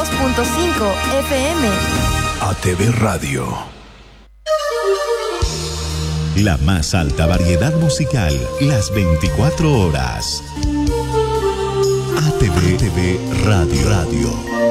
92.5 FM. ATV Radio. La más alta variedad musical, las 24 horas. ATV Radio.